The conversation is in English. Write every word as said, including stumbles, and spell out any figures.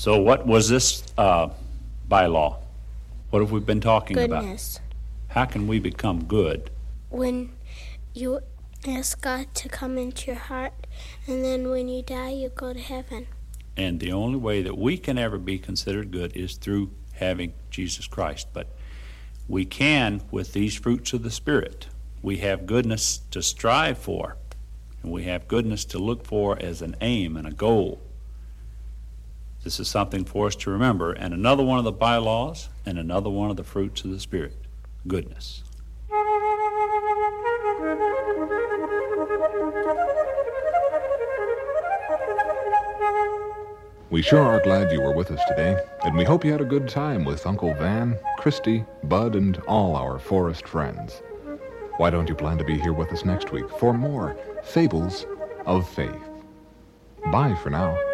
So what was this uh, bylaw? What have we been talking about? Goodness. How can we become good? When you ask God to come into your heart, and then when you die, you go to heaven. And the only way that we can ever be considered good is through having Jesus Christ. But we can with these fruits of the Spirit. We have goodness to strive for, and we have goodness to look for as an aim and a goal. This is something for us to remember. And another one of the bylaws and another one of the fruits of the Spirit, goodness. We sure are glad you were with us today, and we hope you had a good time with Uncle Van, Christy, Bud, and all our forest friends. Why don't you plan to be here with us next week for more Fables of Faith? Bye for now.